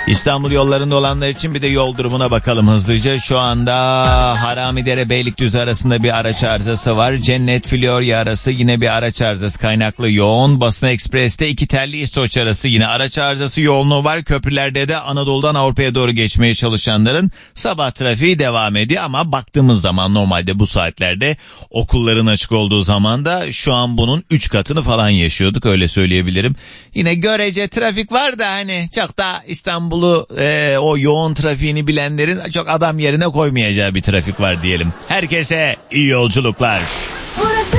İstanbul yollarında olanlar için bir de yol durumuna bakalım hızlıca. Şu anda Haramidere Beylikdüzü arasında bir araç arızası var. Cennet Florya arası yine bir araç arızası kaynaklı yoğun. Basın Ekspres'te iki telli İstoç arası yine araç arızası yoğunluğu var. Köprülerde de Anadolu'dan Avrupa'ya doğru geçmeye çalışanların sabah trafiği devam ediyor. Ama baktığımız zaman normalde bu saatlerde okulların açık olduğu zaman da şu an bunun 3 katını falan yaşıyorduk, öyle söyleyebilirim. Yine görece trafik var da hani çok da İstanbul'u o yoğun trafiğini bilenlerin çok adam yerine koymayacağı bir trafik var diyelim. Herkese iyi yolculuklar.